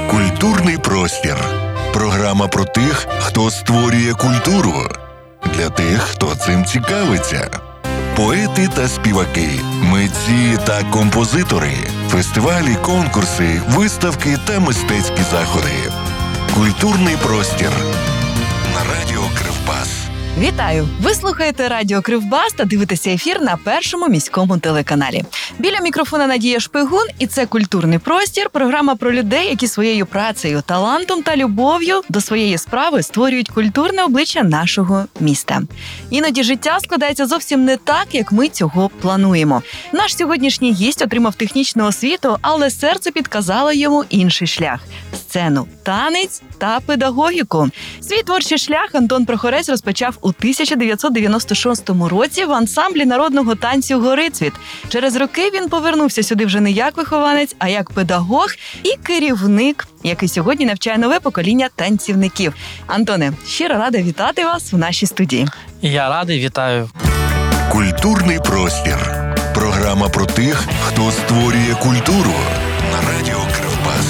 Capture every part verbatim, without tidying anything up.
Культурний простір. Програма про тих, хто створює культуру. Для тих, хто цим цікавиться. Поети та співаки, митці та композитори, фестивалі, конкурси, виставки та мистецькі заходи. Культурний простір. На радіо Кривбас. Вітаю! Ви слухаєте радіо Кривбас та дивитеся ефір на Першому міському телеканалі. Біля мікрофона Надія Шпигун, і це «Культурний простір» – програма про людей, які своєю працею, талантом та любов'ю до своєї справи створюють культурне обличчя нашого міста. Іноді життя складається зовсім не так, як ми цього плануємо. Наш сьогоднішній гість отримав технічну освіту, але серце підказало йому інший шлях – сцену, танець та педагогіку. Свій творчий шлях Антон Прохорець розпочав у тисяча дев'ятсот дев'яносто шостому році в ансамблі народного танцю «Горицвіт». Через роки він повернувся сюди вже не як вихованець, а як педагог і керівник, який сьогодні навчає нове покоління танцівників. Антоне, щиро рада вітати вас в нашій студії. Я радий, вітаю. Культурний простір. Програма про тих, хто створює культуру. На радіо Кривбас.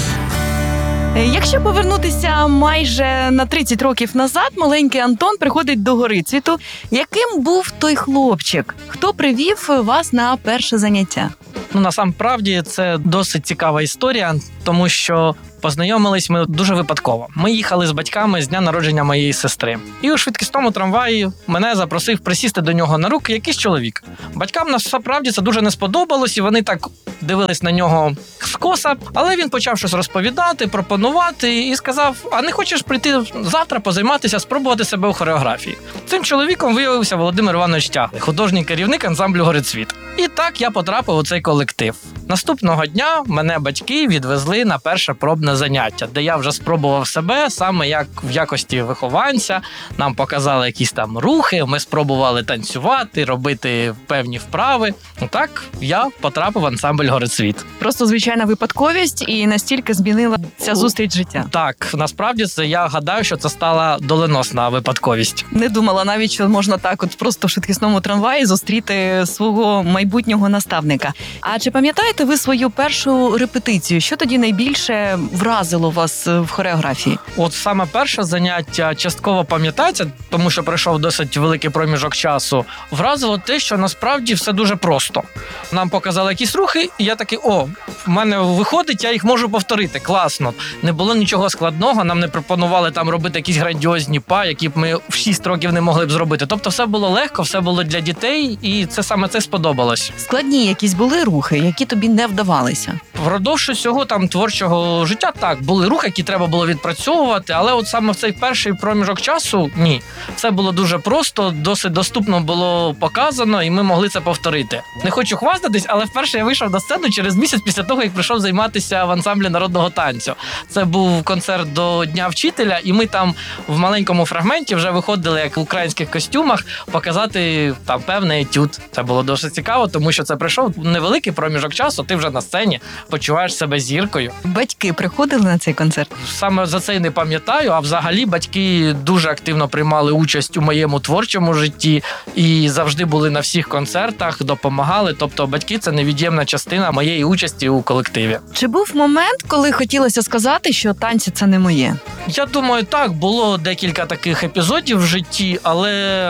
Якщо повернутися майже на тридцять років назад, маленький Антон приходить до Горицвіту. Яким був той хлопчик? Хто привів вас на перше заняття? Ну, насамправді, це досить цікава історія, тому що познайомились ми дуже випадково. Ми їхали з батьками з дня народження моєї сестри. І у швидкісному трамваї мене запросив присісти до нього на руки якийсь чоловік. Батькам насправді це дуже не сподобалось, і вони так дивились на нього скоса. Але він почав щось розповідати, пропонувати і сказав: а не хочеш прийти завтра позайматися, спробувати себе у хореографії? Цим чоловіком виявився Володимир Іванович Тяглий, художній керівник ансамблю «Горицвіт». І так я потрапив у цей колектив. Наступного дня мене батьки відвезли на перше пробне заняття, де я вже спробував себе саме як в якості вихованця. Нам показали якісь там рухи, ми спробували танцювати, робити певні вправи. Так я потрапив в ансамбль «Горицвіт». Просто звичайна випадковість і настільки змінила ця зустріч життя. Так, насправді це я гадаю, що це стала доленосна випадковість. Не думала навіть, що можна так от просто в швидкісному трамваї зустріти свого майбутнього наставника. А чи пам'ятаєте ви свою першу репетицію? Що тоді найбільше вразило вас в хореографії? От саме перше заняття частково пам'ятається, тому що пройшов досить великий проміжок часу. Вразило те, що насправді все дуже просто. Нам показали якісь рухи, і я такий: о, в мене виходить, я їх можу повторити. Класно. Не було нічого складного, нам не пропонували там робити якісь грандіозні па, які б ми в шість років не могли б зробити. Тобто все було легко, все було для дітей, і це саме це сподобалось. Складні якісь були рухи, які тобі не вдавалися? Впродовж усього там творчого життя, так, були рухи, які треба було відпрацьовувати, але от саме в цей перший проміжок часу – ні. Це було дуже просто, досить доступно було показано, і ми могли це повторити. Не хочу хвастатись, але вперше я вийшов на сцену через місяць після того, як прийшов займатися в ансамблі народного танцю. Це був концерт до Дня вчителя, і ми там в маленькому фрагменті вже виходили, як в українських костюмах, показати там певний етюд. Це було досить цікаво, тому що це прийшов невеликий проміжок часу, ти вже на сцені, почуваєш себе зіркою. Батьки приходили на цей концерт? Саме за це й не пам'ятаю, а взагалі батьки дуже активно приймали участь у моєму творчому житті і завжди були на всіх концертах, допомагали. Тобто батьки – це невід'ємна частина моєї участі у колективі. Чи був момент, коли хотілося сказати, що танці – це не моє? Я думаю, так, було декілька таких епізодів в житті, але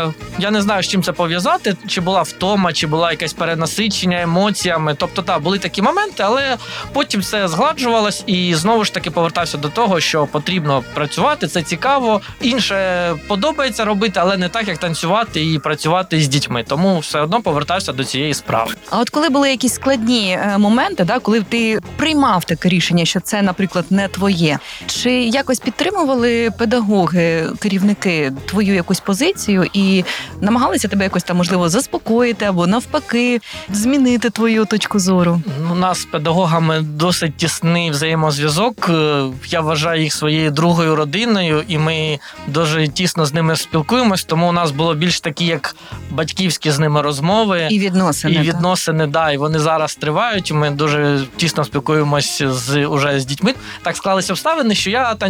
я не знаю, з чим це пов'язати. Чи була втома, чи була якесь перенасичення емоціями. Тобто, так, були такі моменти, але потім все згладжувалось і знову ж таки повертався до того, що потрібно працювати, це цікаво. Інше подобається робити, але не так, як танцювати і працювати з дітьми. Тому все одно повертався до цієї справи. А от коли були якісь складні моменти, да, коли ти приймав таке рішення, що це, наприклад, не твоє, чи якось підтримували педагоги, керівники твою якусь позицію і намагалися тебе якось там, можливо, заспокоїти або навпаки змінити твою точку зору? У нас з педагогами досить тісний взаємозв'язок. Я вважаю їх своєю другою родиною, і ми дуже тісно з ними спілкуємось, тому у нас було більш такі, як батьківські з ними розмови. І відносини. І відносини, да, і вони зараз тривають. Ми дуже тісно спілкуємось з, уже з дітьми. Так склалися обставини, що я танцював з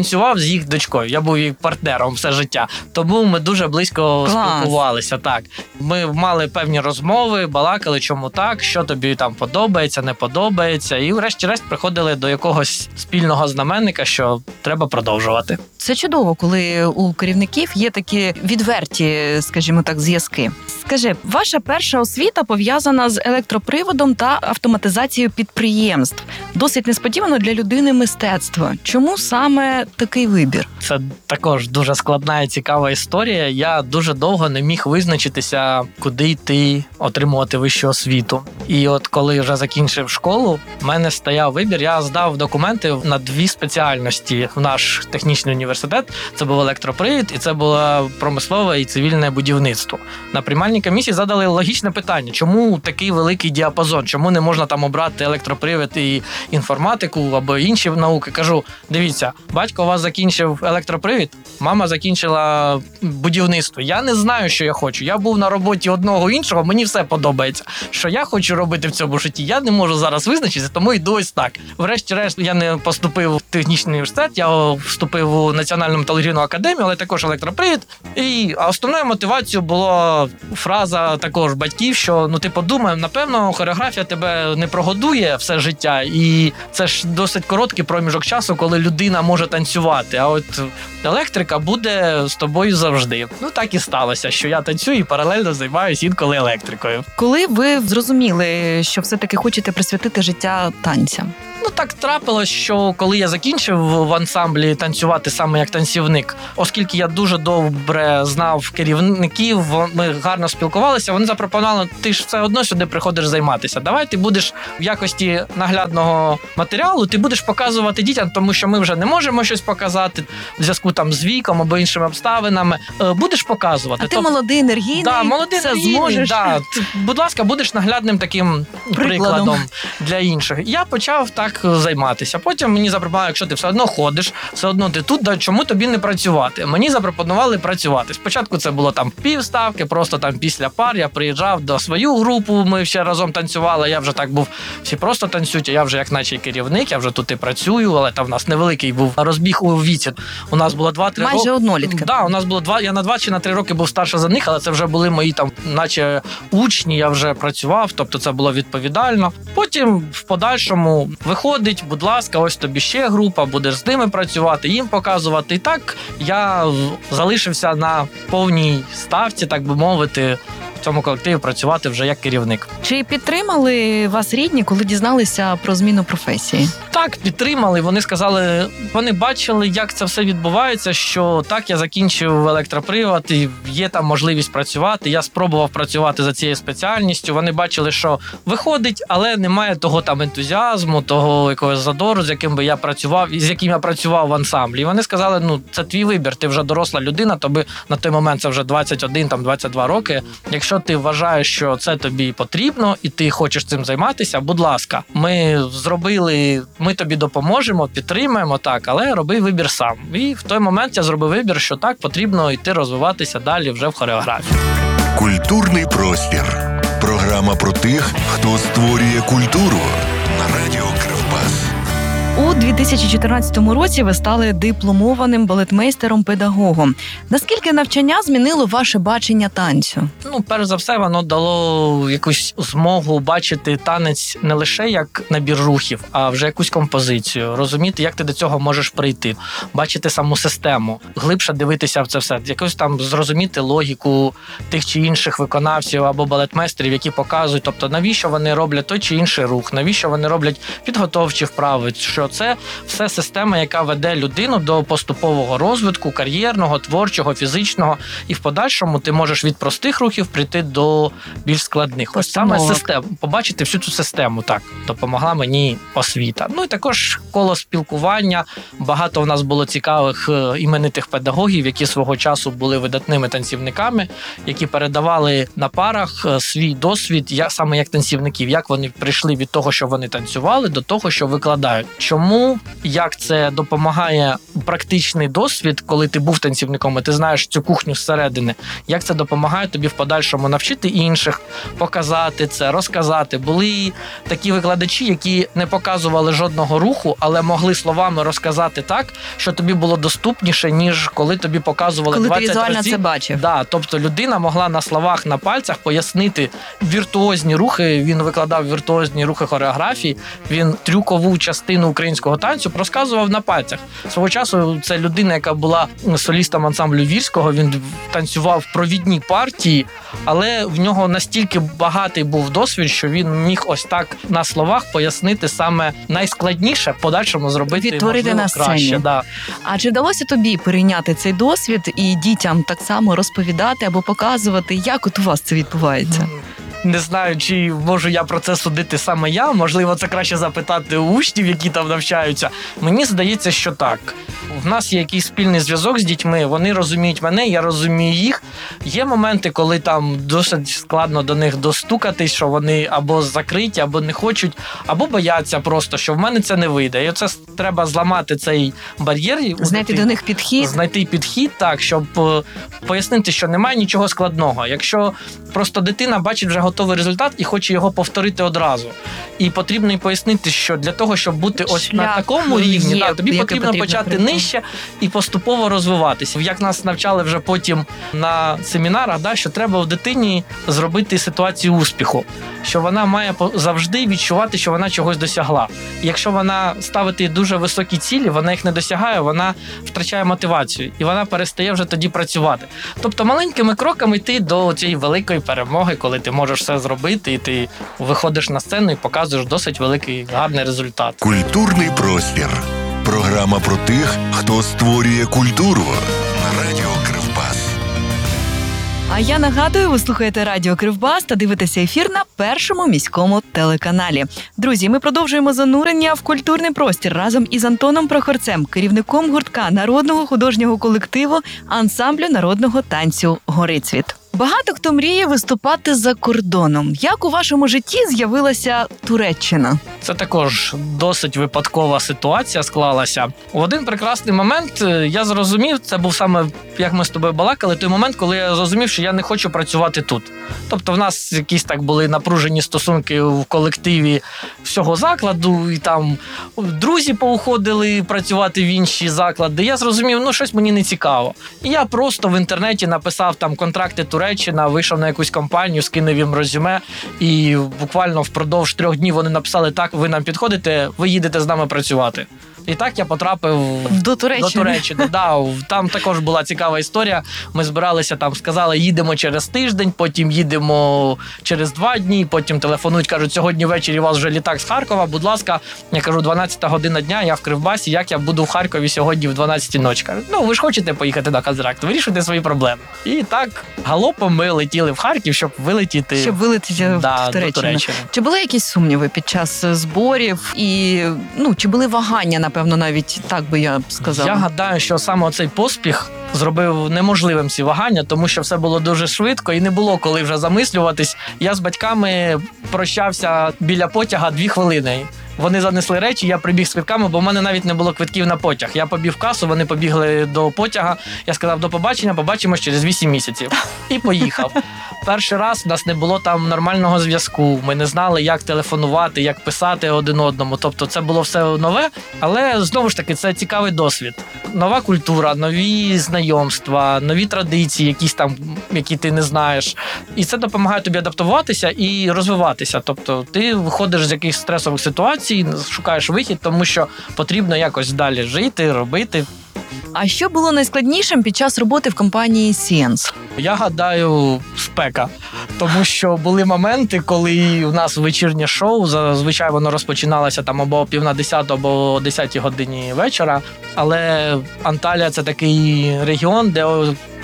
з їх дочкою. Я був їх партнером все життя. Тому ми дуже близько Клас. спілкувалися. Так. Ми мали певні розмови, балакали, чому так, що тобі там подобається, не подобається. І врешті-решт приходили до якогось спільного знаменника, що треба продовжувати. Це чудово, коли у керівників є такі відверті, скажімо так, зв'язки. Скажи, ваша перша освіта пов'язана з електроприводом та автоматизацією підприємств. Досить несподівано для людини мистецтво. Чому саме такий вибір? Це також дуже складна і цікава історія. Я дуже довго не міг визначитися, куди йти отримувати вищу освіту. І от коли вже закінчив школу, в мене стояв вибір. Я здав документи на дві спеціальності в наш технічний університет. Це був електропривід і це було промислове і цивільне будівництво. На приймальній комісії задали логічне питання: чому такий великий діапазон? Чому не можна там обрати електропривід і інформатику або інші науки? Кажу, дивіться, батько у вас закінчив електропривід, мама закінчила будівництво. Я не знаю, що я хочу. Я був на роботі одного іншого, мені все подобається. Що я хочу робити в цьому житті, я не можу зараз визначитися, тому йду ось так. Врешті-решт, я не поступив в технічний університет, я вступив у Національну металургійну академію, але також електропривід. І основною мотивацією була фраза також батьків, що, ну, ти подумай, напевно, хореографія тебе не прогодує все життя, і це ж досить короткий проміжок часу, коли людина може танцювати, а от електрика буде з тобою завжди. Ну, так і сталося, що я танцюю і паралельно займаюся інколи електрикою. Коли ви зрозуміли, що все-таки хочете присвятити життя танцям? Ну, так трапилось, що коли я закінчив в ансамблі танцювати саме як танцівник, оскільки я дуже добре знав керівників, ми гарно спілкувалися, вони запропонували: ти ж все одно сюди приходиш займатися. Давай ти будеш в якості наглядного матеріалу, ти будеш показувати дітям, тому що ми вже не можемо щось показати в зв'язку там з віком або іншими обставинами. Будеш показувати. А ти Тобто, молодий, енергійний, да, молодий, все енергійний, зможеш. Да. Будь ласка, будеш наглядним таким Прикладом. прикладом для інших. Я почав так займатися. Потім мені запропонували, якщо ти все одно ходиш, все одно ти тут, да, чому тобі не працювати? Мені запропонували працювати. Спочатку це було там півставки, просто там після пар я приїжджав до свою групу, ми ще разом танцювали, я вже так був, всі просто танцюють, а я вже як наче керівник, я вже тут і працюю, але там в нас невеликий був розбіг у віці. У нас було два-три роки. Майже однолітки. Да, у нас було два, я на два чи на три роки був старше за них, але це вже були мої там, наче учні, я вже працював, тобто це було відповідально. Потім в подальшому виходить, будь ласка, ось тобі ще група, будеш з ними працювати, їм показувати. І так я залишився на повній ставці, так би мовити, в цьому колективі працювати вже як керівник. Чи підтримали вас рідні, коли дізналися про зміну професії? Так, підтримали. Вони сказали, вони бачили, як це все відбувається, що так, я закінчив електропривод, і є там можливість працювати. Я спробував працювати за цією спеціальністю. Вони бачили, що виходить, але немає того там ентузіазму, того якогось задору, з яким би я працював, з яким я працював в ансамблі. І вони сказали, ну, це твій вибір, ти вже доросла людина, тобі на той момент це вже двадцять один, там двадцять два роки. Якщо ти вважаєш, що це тобі потрібно, і ти хочеш цим займатися, будь ласка, ми зробили, ми тобі допоможемо, підтримаємо, так, але роби вибір сам. І в той момент я зробив вибір, що так, потрібно йти розвиватися далі вже в хореографії. Культурний простір. Програма про тих, хто створює культуру. На радіо Кривбас. У дві тисячі чотирнадцятому році ви стали дипломованим балетмейстером-педагогом. Наскільки навчання змінило ваше бачення танцю? Ну, перш за все, воно дало якусь змогу бачити танець не лише як набір рухів, а вже якусь композицію, розуміти, як ти до цього можеш прийти, бачити саму систему, глибше дивитися в це все, якось там зрозуміти логіку тих чи інших виконавців або балетмейстерів, які показують, тобто навіщо вони роблять той чи інший рух, навіщо вони роблять підготовчі вправи, що це все система, яка веде людину до поступового розвитку, кар'єрного, творчого, фізичного, і в подальшому ти можеш від простих рухів прийти до більш складних. Ось саме система, побачити всю цю систему, так, допомогла мені освіта. Ну і також коло спілкування, багато в нас було цікавих іменитих педагогів, які свого часу були видатними танцівниками, які передавали на парах свій досвід, як, саме як танцівників, як вони прийшли від того, що вони танцювали, до того, що викладають, що чому, як це допомагає практичний досвід, коли ти був танцівником і ти знаєш цю кухню зсередини, як це допомагає тобі в подальшому навчити інших, показати це, розказати. Були такі викладачі, які не показували жодного руху, але могли словами розказати так, що тобі було доступніше, ніж коли тобі показували коли двадцять ти візуально разів. це бачив. Да, тобто людина могла на словах, на пальцях пояснити віртуозні рухи, він викладав віртуозні рухи хореографії, він трюкову частину українського танцю розказував на пальцях. Свого часу це людина, яка була солістом ансамблю Вірського, він танцював провідні партії, але в нього настільки багатий був досвід, що він міг ось так на словах пояснити саме найскладніше, в подальшому зробити відтворити можливо, на сцені. краще. Да. А чи вдалося тобі перейняти цей досвід і дітям так само розповідати або показувати, як от у вас це відбувається? Не знаю, чи можу я про це судити саме я. Можливо, це краще запитати у учнів, які там навчаються. Мені здається, що так. В нас є якийсь спільний зв'язок з дітьми, вони розуміють мене, я розумію їх. Є моменти, коли там досить складно до них достукатись, що вони або закриті, або не хочуть, або бояться просто, що в мене це не вийде. І оце треба зламати цей бар'єр. Знайти до них підхід. Знайти підхід, так, щоб пояснити, що немає нічого складного. Якщо просто дитина бачить вже готовий результат і хоче його повторити одразу. І потрібно й пояснити, що для того, щоб бути ось Шлях на такому рівні, є, так, тобі потрібно, потрібно почати прийти. нижче і поступово розвиватися. Як нас навчали вже потім на семінарах, да, що треба в дитині зробити ситуацію успіху, що вона має завжди відчувати, що вона чогось досягла. І якщо вона ставить дуже високі цілі, вона їх не досягає, вона втрачає мотивацію і вона перестає вже тоді працювати. Тобто маленькими кроками йти до цієї великої перемоги, коли ти можеш все зробити і ти виходиш на сцену і показуєш досить великий гарний результат. Культурний простір. Програма про тих, хто створює культуру. На радіо Кривбас. А я нагадую, ви слухаєте Радіо Кривбас та дивитеся ефір на Першому міському телеканалі. Друзі, ми продовжуємо занурення в культурний простір разом із Антоном Прохорцем, керівником гуртка народного художнього колективу ансамблю народного танцю «Горицвіт». Багато хто мріє виступати за кордоном. Як у вашому житті з'явилася Туреччина? Це також досить випадкова ситуація склалася. В один прекрасний момент я зрозумів, це був саме, як ми з тобою балакали, той момент, коли я зрозумів, що я не хочу працювати тут. Тобто в нас якісь так були напружені стосунки в колективі всього закладу, і там друзі поуходили працювати в інші заклади. Я зрозумів, ну щось мені не цікаво. І я просто в інтернеті написав там контракти Туреччина, вийшов на якусь компанію, скинув їм резюме, і буквально впродовж трьох днів вони написали: так, ви нам підходите, ви їдете з нами працювати. І так я потрапив до Туреччини. До Туреччини. Да, там також була цікава історія. Ми збиралися там, сказали, їдемо через тиждень, потім їдемо через два дні, потім телефонують, кажуть, сьогодні ввечері у вас вже літак з Харкова, будь ласка. Я кажу, дванадцята година дня, я в Кривбасі, як я буду в Харкові сьогодні в дванадцятій ночі? Кажуть, ну ви ж хочете поїхати на контракт, вирішуйте свої проблеми. І так галопом ми летіли в Харків, щоб вилетіти, щоб вилетіти да, в Туреччину. до Туреччини. Чи були якісь сумніви під час зборів і, ну, чи були вагання, напевно, навіть так би я сказала? Я гадаю, що саме оцей поспіх зробив неможливим ці вагання, тому що все було дуже швидко і не було коли вже замислюватись. Я з батьками прощався біля потяга дві хвилини. Вони занесли речі, я прибіг з квитками, бо в мене навіть не було квитків на потяг. Я побіг в касу, вони побігли до потяга. Я сказав, до побачення, побачимось через вісім місяців. І поїхав. Перший раз в нас не було там нормального зв'язку. Ми не знали, як телефонувати, як писати один одному. Тобто це було все нове, але знову ж таки це цікавий досвід. Нова культура, нові знайомства, нові традиції, якісь там, які ти не знаєш. І це допомагає тобі адаптуватися і розвиватися. Тобто ти виходиш з якихось стресових ситуацій, шукаєш вихід, тому що потрібно якось далі жити, робити. А що було найскладнішим під час роботи в компанії Сіенс? Я гадаю, спека. Тому що були моменти, коли у нас вечірнє шоу, зазвичай воно розпочиналося там або о пів на десяту, або о десятій годині вечора. Але Анталія – це такий регіон, де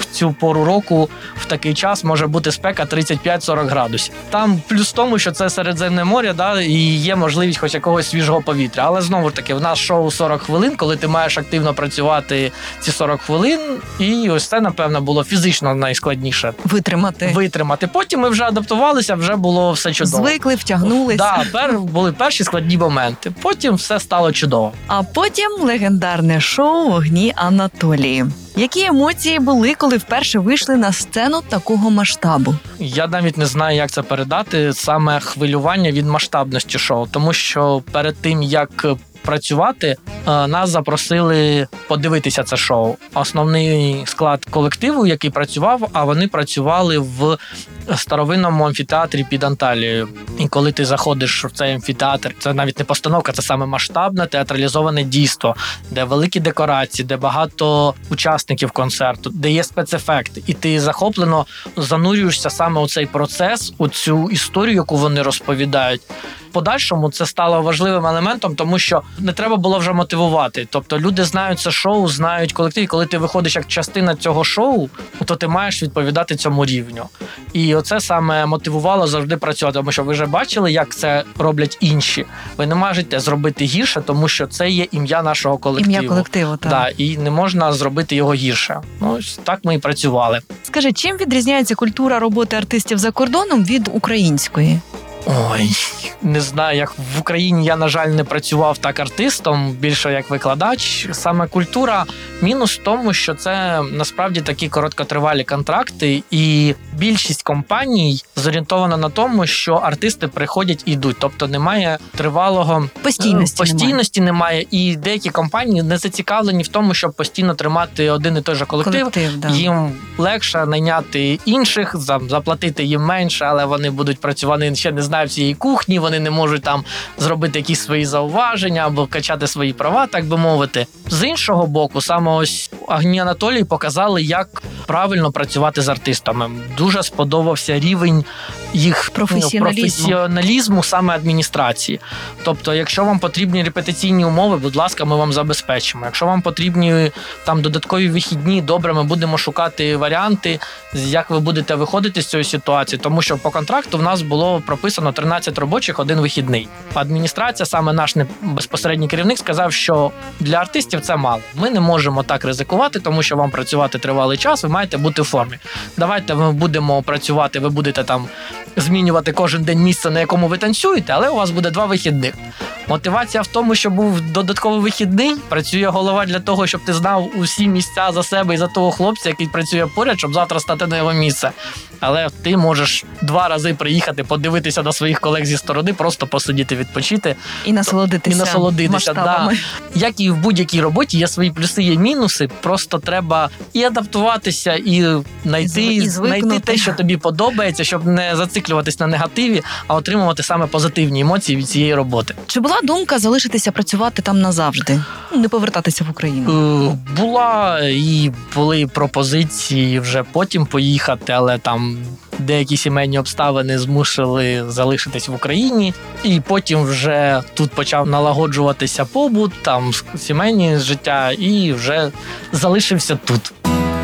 в цю пору року в такий час може бути спека тридцять п'ять сорок градусів. Там плюс в тому, що це Середземне море, да, і є можливість хоч якогось свіжого повітря. Але знову ж таки, в нас шоу сорок хвилин, коли ти маєш активно працювати ці сорок хвилин, і ось це, напевно, було фізично найскладніше. Витримати. Витримати. Потім ми вже адаптувалися, вже було все чудово. Звикли, втягнулися. Да, пер, були перші складні моменти. Потім все стало чудово. А потім легендарне шоу «Вогні Анатолії». Які емоції були, коли вперше вийшли на сцену такого масштабу? Я навіть не знаю, як це передати, саме хвилювання від масштабності шоу. Тому що перед тим, як працювати, нас запросили подивитися це шоу. Основний склад колективу, який працював, а вони працювали в старовинному амфітеатрі під Анталією. І коли ти заходиш в цей амфітеатр, це навіть не постановка, це саме масштабне театралізоване дійство, де великі декорації, де багато учасників концерту, де є спецефекти. І ти захоплено занурюєшся саме у цей процес, у цю історію, яку вони розповідають. В подальшому це стало важливим елементом, тому що не треба було вже мотивувати. Тобто люди знають це шоу, знають колектив. І коли ти виходиш як частина цього шоу, то ти маєш відповідати цьому рівню. І оце саме мотивувало завжди працювати, тому що ви вже бачили, як це роблять інші. Ви не можете зробити гірше, тому що це є ім'я нашого колективу. Ім'я колективу, так. Да, і не можна зробити його гірше. Ну, так ми і працювали. Скажи, чим відрізняється культура роботи артистів за кордоном від української? Ой, не знаю, як в Україні я, на жаль, не працював так артистом, більше як викладач. Саме культура мінус в тому, що це насправді такі короткотривалі контракти, і більшість компаній зорієнтована на тому, що артисти приходять і йдуть. Тобто немає тривалого постійності, постійності немає. немає. І деякі компанії не зацікавлені в тому, щоб постійно тримати один і той же колектив. колектив да. Їм легше найняти інших, заплатити їм менше, але вони будуть працювати, вони ще не знають цієї кухні, вони не можуть там зробити якісь свої зауваження або качати свої права, так би мовити. З іншого боку, саме ось «Вогні Анатолії» показали, як правильно працювати з артистами. Дуже сподобався рівень їх професіоналізму, професіоналізму саме адміністрації. Тобто, якщо вам потрібні репетиційні умови, будь ласка, ми вам забезпечимо. Якщо вам потрібні там додаткові вихідні, добре, ми будемо шукати варіанти, як ви будете виходити з цієї ситуації, тому що по контракту в нас було прописано тринадцять робочих, один вихідний. Адміністрація, саме наш безпосередній керівник, сказав, що для артистів це мало. Ми не можемо так ризикувати, тому що вам працювати тривалий час, ви маєте бути в формі. Давайте ми будемо працювати, ви будете там змінювати кожен день місце, на якому ви танцюєте, але у вас буде два вихідних. Мотивація в тому, що був додатковий вихідний, працює голова для того, щоб ти знав усі місця за себе і за того хлопця, який працює поряд, щоб завтра стати на його місце. Але ти можеш два рази приїхати, подивитися на своїх колег зі сторони, просто посидіти, відпочити. І насолодитися, і насолодитися масштабами. Да. Як і в будь-якій роботі, є свої плюси, є мінуси. Просто треба і адаптуватися, і знайти, і знайти те, що тобі подобається, щоб не зациклюватись на негативі, а отримувати саме позитивні емоції від цієї роботи. Чи була думка залишитися працювати там назавжди? Не повертатися в Україну? Е, була, і були пропозиції вже потім поїхати, але там деякі сімейні обставини змусили залишитись в Україні. І потім вже тут почав налагоджуватися побут, там сімейні життя, і вже залишився тут.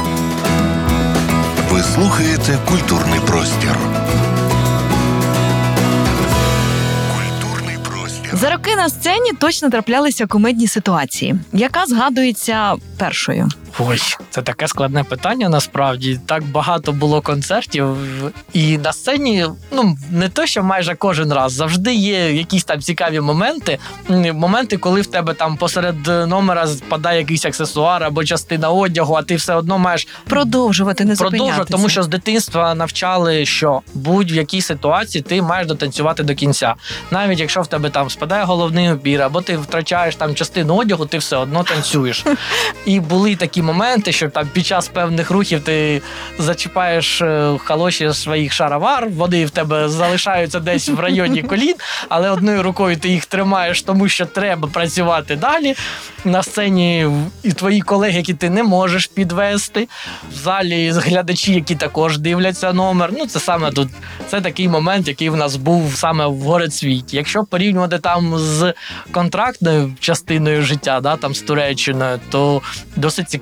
Ви слухаєте «Культурний простір». За роки на сцені точно траплялися кумедні ситуації. Яка згадується першою? Ой, це таке складне питання, насправді. Так багато було концертів, і на сцені, ну, не то, що майже кожен раз, завжди є якісь там цікаві моменти. Моменти, коли в тебе там посеред номера спадає якийсь аксесуар або частина одягу, а ти все одно маєш продовжувати, не зупинятися. Продовжувати, тому що з дитинства навчали, що будь-в-якій ситуації ти маєш дотанцювати до кінця. Навіть якщо в тебе там спадає головний убір, або ти втрачаєш там частину одягу, ти все одно танцюєш. І були такі моменти, що там під час певних рухів ти зачіпаєш халоші своїх шаровар, вони в тебе залишаються десь в районі колін, але одною рукою ти їх тримаєш, тому що треба працювати далі. На сцені і твої колеги, які ти не можеш підвести. В залі глядачі, які також дивляться номер. Ну, це саме тут, це такий момент, який в нас був саме в Город-Світі. Якщо порівнювати там з контрактною частиною життя, да, там з Туреччиною, то досить цікаво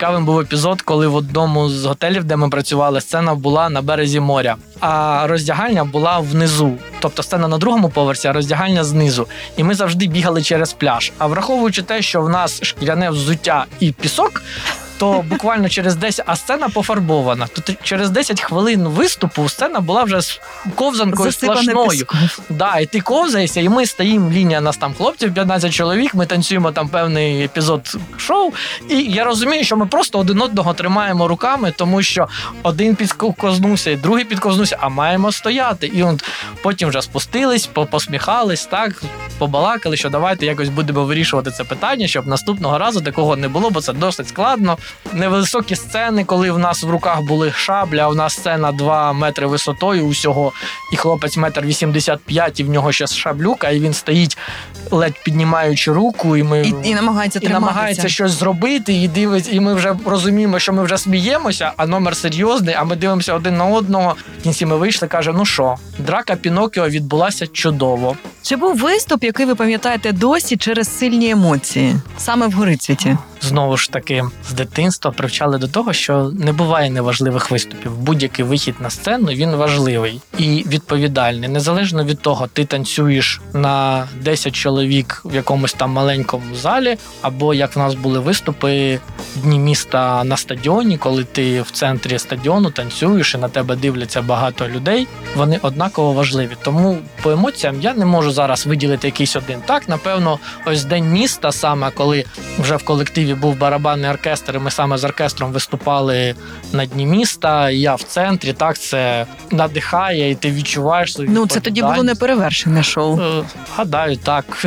цікавим був епізод, коли в одному з готелів, де ми працювали, сцена була на березі моря, а роздягальня була внизу. Тобто сцена на другому поверсі, а роздягальня знизу. І ми завжди бігали через пляж. А враховуючи те, що в нас шкіряне взуття і пісок, то буквально через десять, а сцена пофарбована. То через десять хвилин виступу сцена була вже з ковзанкою сплошною. Да, і ти ковзаєшся, і ми стоїмо, лінія нас там хлопців, п'ятнадцять чоловік, ми танцюємо там певний епізод шоу, і я розумію, що ми просто один одного тримаємо руками, тому що один підковзнувся, другий підковзнувся, а маємо стояти. І от потім вже спустились, посміхались, так, побалакали, що давайте якось будемо вирішувати це питання, щоб наступного разу такого не було, бо це досить складно. Невисокі сцени, коли в нас в руках були шаблі, а в нас сцена два метри висотою усього, і хлопець метр вісімдесят п'ять, і в нього ще шаблюка, і він стоїть, ледь піднімаючи руку, і ми і, і намагається і намагається щось зробити, і дивиться, і ми вже розуміємо, що ми вже сміємося, а номер серйозний, а ми дивимося один на одного. В кінці ми вийшли, каже, ну що, драка Пінокіо відбулася чудово. Чи був виступ, який ви пам'ятаєте досі через сильні емоції, саме в Горицвіті? Знову ж таки, з дитинства привчали до того, що не буває неважливих виступів. Будь-який вихід на сцену, він важливий і відповідальний. Незалежно від того, ти танцюєш на десять чоловік в якомусь там маленькому залі, або як в нас були виступи Дні міста на стадіоні, коли ти в центрі стадіону танцюєш і на тебе дивляться багато людей, вони однаково важливі. Тому по емоціям я не можу зараз виділити якийсь один. Так, напевно, ось День міста саме, коли вже в колективі був барабанний оркестр, і ми саме з оркестром виступали на Дні міста, і я в центрі, так, це надихає, і ти відчуваєш свою Ну, це тоді було неперевершене шоу. Е, гадаю, так.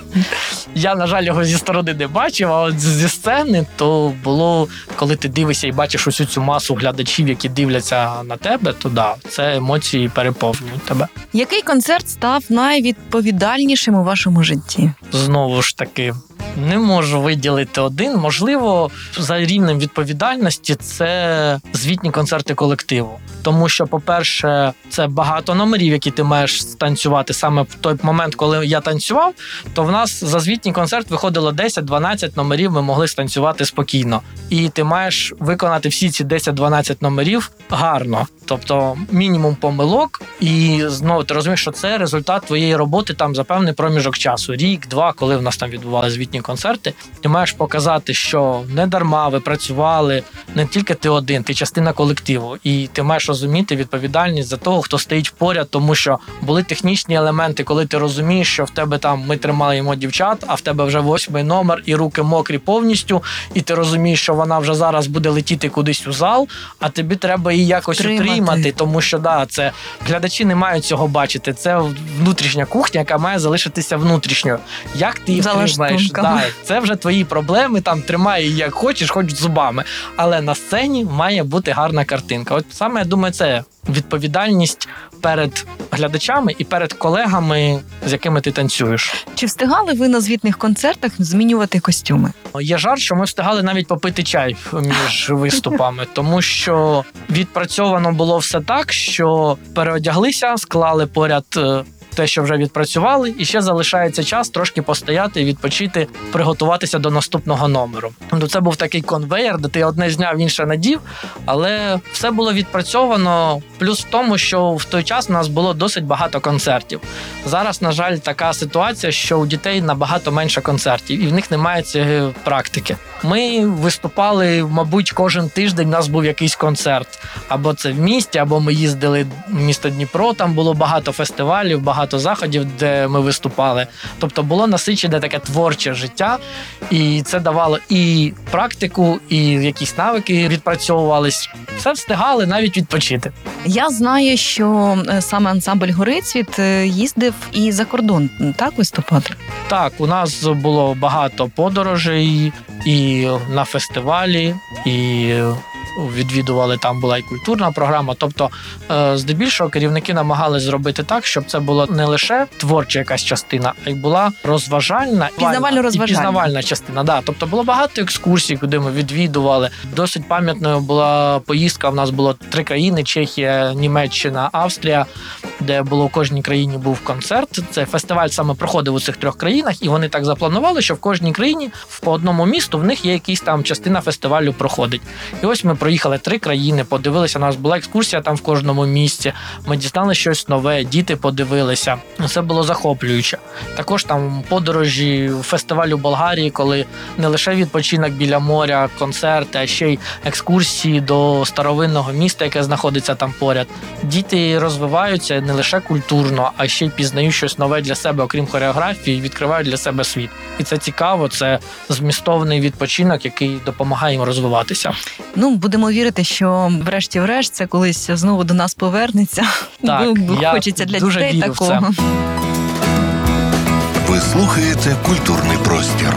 Я, на жаль, його зі сторони не бачив, а от зі сцени то було, коли ти дивишся і бачиш усю цю масу глядачів, які дивляться на тебе, то да, це емоції переповнюють тебе. Який концерт став найвідповідальнішим у вашому житті? Знову ж таки, не можу виділити один. Можливо, за рівнем відповідальності це звітні концерти колективу. Тому що, по-перше, це багато номерів, які ти маєш станцювати. Саме в той момент, коли я танцював, то в нас за звітній концерт виходило десять-дванадцять номерів, ми могли станцювати спокійно. І ти маєш виконати всі ці десять-дванадцять номерів гарно. Тобто мінімум помилок, і знову ти розумієш, що це результат твоєї роботи там за певний проміжок часу. Рік, два, коли в нас там відбувалися звітні концерти. Ти маєш показати, що не дарма ви працювали, не тільки ти один, ти частина колективу. І ти маєш розуміти відповідальність за того, хто стоїть поряд, тому що були технічні елементи, коли ти розумієш, що в тебе там ми тримаємо дівчат, а в тебе вже восьмий номер і руки мокрі повністю, і ти розумієш, що вона вже зараз буде летіти кудись у зал, а тобі треба її якось утримати, утримати тому що да, це глядачі не мають цього бачити. Це внутрішня кухня, яка має залишитися внутрішньою. Як ти її втримаєш? Да, це вже твої проблеми, там тримай її як хочеш, хоч зубами. Але на сцені має бути гарна картинка. От саме, я думаю, це відповідальність перед глядачами і перед колегами, з якими ти танцюєш. Чи встигали ви на звітних концертах змінювати костюми? Є жарт, що ми встигали навіть попити чай між виступами, тому що відпрацьовано було все так, що переодяглися, склали поряд те, що вже відпрацювали, і ще залишається час трошки постояти, відпочити, приготуватися до наступного номеру. Це був такий конвеєр, де ти одне зняв, інше надів, але все було відпрацьовано. Плюс в тому, що в той час у нас було досить багато концертів. Зараз, на жаль, така ситуація, що у дітей набагато менше концертів, і в них немає цієї практики. Ми виступали, мабуть, кожен тиждень у нас був якийсь концерт. Або це в місті, або ми їздили в місто Дніпро, там було багато фестивалів, багато заходів, де ми виступали. Тобто було насичене таке творче життя, і це давало і практику, і якісь навики відпрацьовувались. Все встигали навіть відпочити. Я знаю, що саме ансамбль «Горицвіт» їздив і за кордон, так, виступати? Так, у нас було багато подорожей і на фестивалі, і відвідували, там була і культурна програма. Тобто, здебільшого керівники намагалися зробити так, щоб це була не лише творча якась частина, а й була розважальна Пізнавально-розважальна. І пізнавальна частина. Да. Тобто було багато екскурсій, куди ми відвідували. Досить пам'ятною була поїздка. У нас було три країни: Чехія, Німеччина, Австрія. де було в кожній країні був концерт. Цей фестиваль саме проходив у цих трьох країнах, і вони так запланували, що в кожній країні по одному місту в них є якась там частина фестивалю проходить. І ось ми проїхали три країни, подивилися, у нас була екскурсія там в кожному місці, ми дізнали щось нове, діти подивилися. Це було захоплююче. Також там подорожі фестивалю Болгарії, коли не лише відпочинок біля моря, концерти, а ще й екскурсії до старовинного міста, яке знаходиться там поряд. Діти розвиваються не лише культурно, а ще й пізнають щось нове для себе, окрім хореографії, відкривають для себе світ. І це цікаво, це змістовний відпочинок, який допомагає їм розвиватися. Ну, будемо вірити, що врешті-врешт це колись знову до нас повернеться. Так, ну, я хочеться для дуже дітей вірю в такого. це. Ви слухаєте «Культурний простір».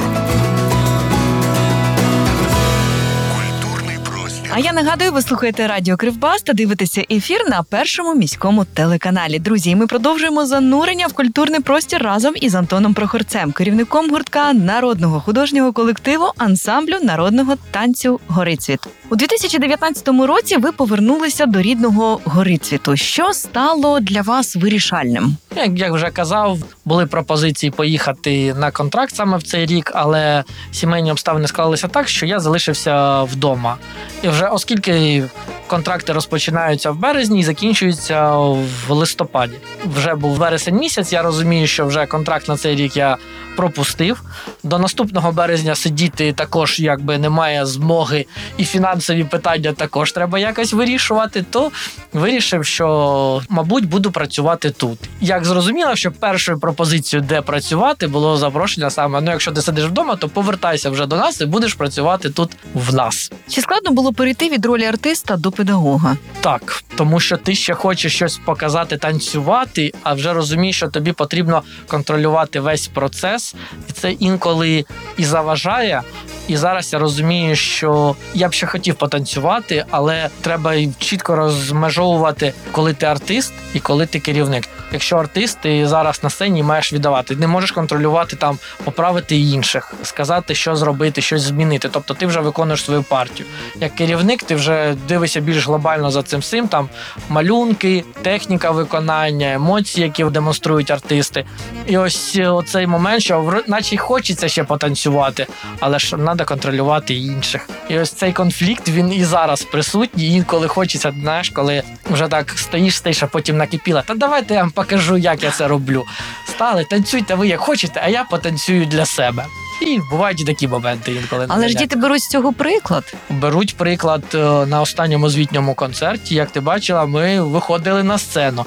Культурний простір. А я нагадую, ви слухаєте радіо Кривбас та дивитеся ефір на першому міському телеканалі. Друзі, і ми продовжуємо занурення в культурний простір разом із Антоном Прохорцем, керівником гуртка народного художнього колективу ансамблю народного танцю «Горицвіт». У дві тисячі дев'ятнадцятому році ви повернулися до рідного Горицвіту. Що стало для вас вирішальним? Як, як вже казав, були пропозиції поїхати на контракт саме в цей рік, але сімейні обставини склалися так, що я залишився вдома. І вже оскільки контракти розпочинаються в березні і закінчуються в листопаді. Вже був вересень місяць, я розумію, що вже контракт на цей рік я пропустив. До наступного березня сидіти також якби немає змоги, і фінансові питання також треба якось вирішувати, то вирішив, що, мабуть, буду працювати тут. Як зрозуміло, що першою пропозицією, де працювати, було запрошення саме, ну якщо ти сидиш вдома, то повертайся вже до нас і будеш працювати тут в нас. Чи складно було перейти від ролі артиста до педагога? Так, тому що ти ще хочеш щось показати, танцювати, а вже розумієш, що тобі потрібно контролювати весь процес, і це інколи і заважає. І зараз я розумію, що я б ще хотів потанцювати, але треба чітко розмежовувати, коли ти артист і коли ти керівник. Якщо артист, ти зараз на сцені маєш віддавати. Не можеш контролювати, там, поправити інших, сказати, що зробити, щось змінити. Тобто ти вже виконуєш свою партію. Як керівник, ти вже дивишся більш глобально за цим всім, там малюнки, техніка виконання, емоції, які демонструють артисти. І ось оцей момент, що наче хочеться ще потанцювати, але ж треба контролювати інших. І ось цей конфлікт, він і зараз присутній, і інколи хочеться, знаєш, коли вже так стоїш, стоїш, а потім накипіла. Та давайте я вам покажу, як я це роблю. Стали, танцюйте ви як хочете, а я потанцюю для себе. І бувають і такі моменти інколи. Але ж діти беруть з цього приклад. Беруть приклад на останньому звітньому концерті. Як ти бачила, ми виходили на сцену.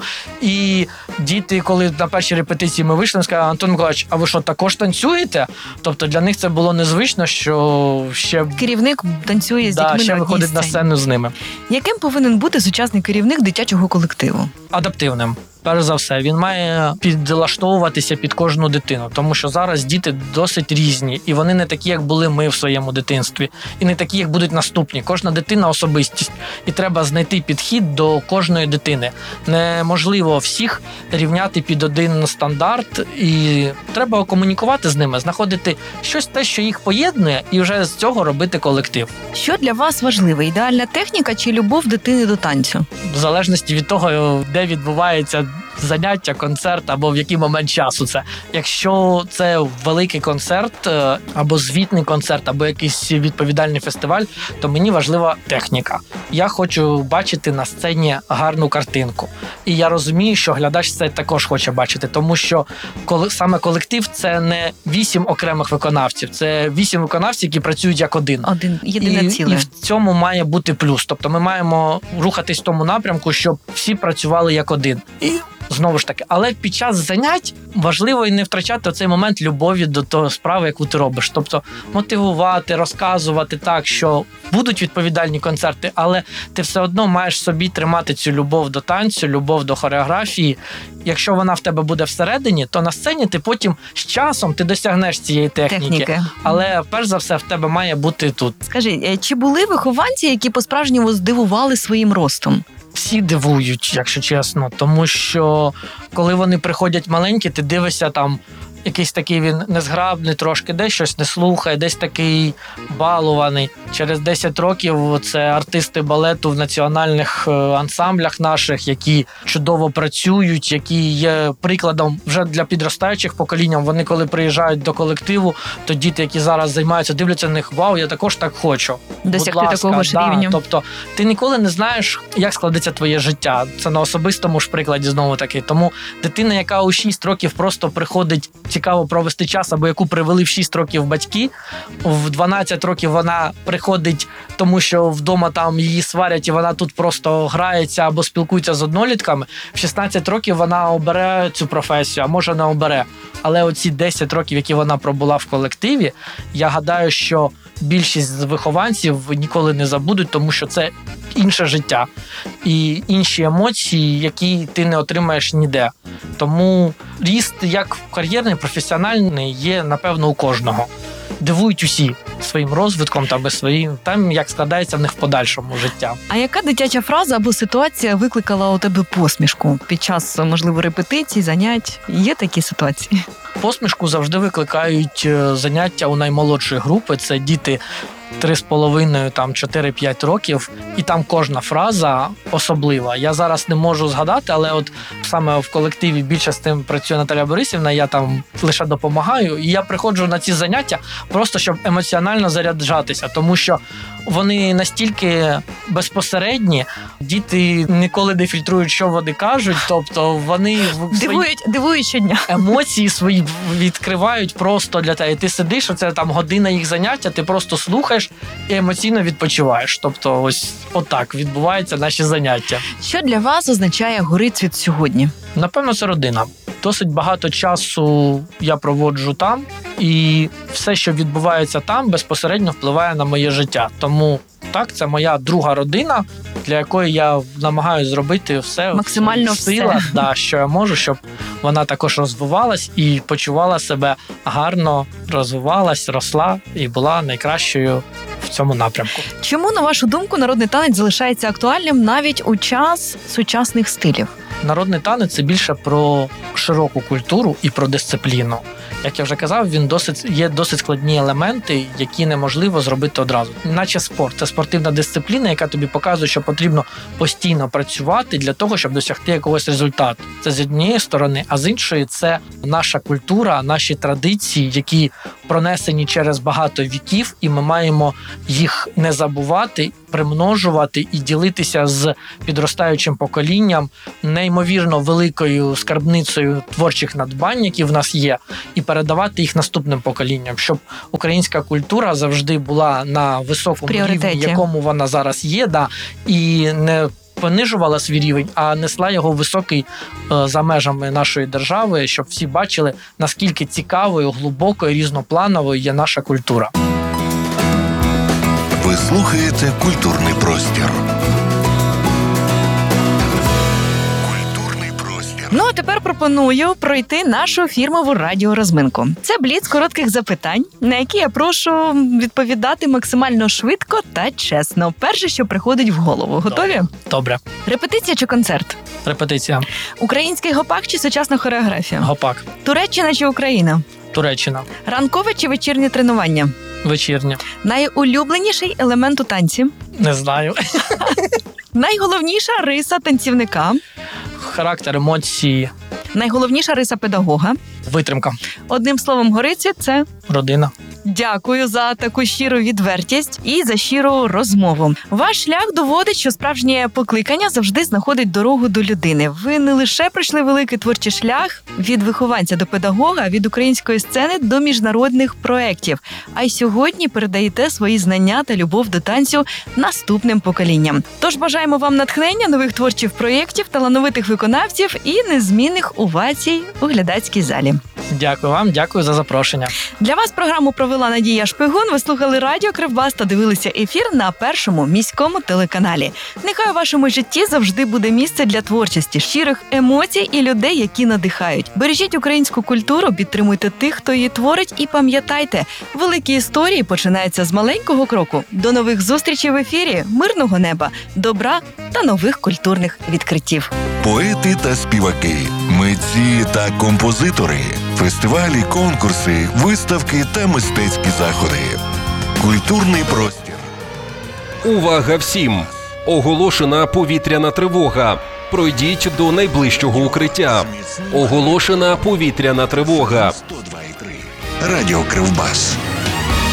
І діти, коли на першій репетиції ми вийшли, сказали: Антон Миколаївич, а ви що, також танцюєте? Тобто для них це було незвично, що ще керівник танцює з да, дітьми ще на виходить сцені. на сцену з ними. Яким повинен бути сучасний керівник дитячого колективу? Адаптивним. Перш за все, він має підлаштовуватися під кожну дитину, тому що зараз діти досить різні, і вони не такі, як були ми в своєму дитинстві, і не такі, як будуть наступні. Кожна дитина – особистість, і треба знайти підхід до кожної дитини. Неможливо всіх рівняти під один стандарт, і треба комунікувати з ними, знаходити щось те, що їх поєднує, і вже з цього робити колектив. Що для вас важливо? Ідеальна техніка чи любов дитини до танцю? В залежності від того, де відбувається заняття, концерт або в який момент часу це. Якщо це великий концерт або звітний концерт, або якийсь відповідальний фестиваль, то мені важлива техніка. Я хочу бачити на сцені гарну картинку. І я розумію, що глядач це також хоче бачити, тому що коли саме колектив – це не вісім окремих виконавців, це вісім виконавців, які працюють як один. Один, єдине і, ціле. І в цьому має бути плюс. Тобто ми маємо рухатись в тому напрямку, щоб всі працювали як один. І знову ж таки, але під час занять важливо і не втрачати цей момент любові до того справи, яку ти робиш. Тобто мотивувати, розказувати так, що будуть відповідальні концерти, але ти все одно маєш собі тримати цю любов до танцю, любов до хореографії. Якщо вона в тебе буде всередині, то на сцені ти потім з часом ти досягнеш цієї техніки. Техніки. Але перш за все в тебе має бути тут. Скажи, чи були вихованці, які по-справжньому здивували своїм ростом? Всі дивують, якщо чесно, тому що коли вони приходять маленькі, ти дивишся там, якийсь такий він незграбний трошки, десь щось не слухає, десь такий балуваний. Через десять років це артисти балету в національних ансамблях наших, які чудово працюють, які є прикладом вже для підростаючих поколінь. Вони коли приїжджають до колективу, то діти, які зараз займаються, дивляться на них: вау, я також так хочу. Досягти такого ж да. рівня. Тобто ти ніколи не знаєш, як складеться твоє життя. Це на особистому ж прикладі знову таки. Тому дитина, яка у шість років просто приходить цікаво провести час, або яку привели в шість років батьки, в дванадцять років вона приходить, тому що вдома там її сварять, і вона тут просто грається або спілкується з однолітками. В шістнадцять років вона обере цю професію, а може не обере. Але оці десять років, які вона пробула в колективі, я гадаю, що більшість з вихованців ніколи не забудуть, тому що це інше життя і інші емоції, які ти не отримаєш ніде. Тому ріст як кар'єрний, професіональний є, напевно, у кожного. Дивують усі своїм розвитком та без своїм, там як складається в них в подальшому життя. А яка дитяча фраза або ситуація викликала у тебе посмішку під час, можливо, репетицій, занять? Є такі ситуації? Посмішку завжди викликають заняття у наймолодшої групи. Це діти три з половиною, там чотири-п'ять років, і там кожна фраза особлива. Я зараз не можу згадати, але от саме в колективі більше з тим працює Наталя Борисівна, я там лише допомагаю, і я приходжу на ці заняття просто, щоб емоціонально заряджатися, тому що вони настільки безпосередні, діти ніколи не фільтрують, що вони кажуть, тобто вони дивують, дивують щодня. Емоції свої відкривають просто для тебе. І ти сидиш, оце там година їх заняття, ти просто слухаєш і емоційно відпочиваєш. Тобто ось отак відбуваються наші заняття. Що для вас означає Горицвіт сьогодні? Напевно, це родина. Досить багато часу я проводжу там, і все, що відбувається там, безпосередньо впливає на моє життя. Тому так, це моя друга родина, для якої я намагаюся зробити все максимально в силах, да, що я можу, щоб вона також розвивалась і почувала себе гарно, розвивалась, росла і була найкращою в цьому напрямку. Чому, на вашу думку, народний танець залишається актуальним навіть у час сучасних стилів? Народний танець – це більше про широку культуру і про дисципліну. Як я вже казав, він досить є досить складні елементи, які неможливо зробити одразу. Наче спорт – це спортивна дисципліна, яка тобі показує, що потрібно постійно працювати для того, щоб досягти якогось результату. Це з однієї сторони, а з іншої – це наша культура, наші традиції, які пронесені через багато віків, і ми маємо їх не забувати, примножувати і ділитися з підростаючим поколінням неймовірно великою скарбницею творчих надбань, які в нас є, і передавати їх наступним поколінням, щоб українська культура завжди була на високому рівні, якому вона зараз є, да, і не понижувала свій рівень, а несла його високий е, за межами нашої держави, щоб всі бачили, наскільки цікавою, глибокою, різноплановою є наша культура. Ви слухаєте «Культурний простір». Культурний простір. Ну, а тепер пропоную пройти нашу фірмову радіорозминку. Це бліц коротких запитань, на які я прошу відповідати максимально швидко та чесно. Перше, що приходить в голову. Готові? Добре. Репетиція чи концерт? Репетиція. Український гопак чи сучасна хореографія? Гопак. Туреччина чи Україна? Туреччина. Ранкове чи вечірнє тренування? Вечірнє. Найулюбленіший елемент у танці? Не знаю. Найголовніша риса танцівника? Характер, емоції. Найголовніша риса педагога? Витримка. Одним словом, Горицвіт – це... родина. Дякую за таку щиру відвертість і за щиру розмову. Ваш шлях доводить, що справжнє покликання завжди знаходить дорогу до людини. Ви не лише пройшли великий творчий шлях від вихованця до педагога, від української сцени до міжнародних проєктів, а й сьогодні передаєте свої знання та любов до танцю наступним поколінням. Тож бажаємо вам натхнення, нових творчих проєктів, талановитих виконавців і незмінних овацій у глядацькій залі. Дякую вам, дякую за запрошення. Для вас програму провела Надія Шпигун. Ви слухали радіо Кривбас та дивилися ефір на першому міському телеканалі. Нехай у вашому житті завжди буде місце для творчості, щирих емоцій і людей, які надихають. Бережіть українську культуру, підтримуйте тих, хто її творить, і пам'ятайте, великі історії починаються з маленького кроку. До нових зустрічей в ефірі, мирного неба, добра та нових культурних відкриттів. Поети та співаки, митці та композитори, фестивалі, конкурси, виставки та мистецькі заходи. Культурний простір. Увага всім! Оголошена повітряна тривога. Пройдіть до найближчого укриття. Оголошена повітряна тривога. сто два і три. Радіо Кривбас.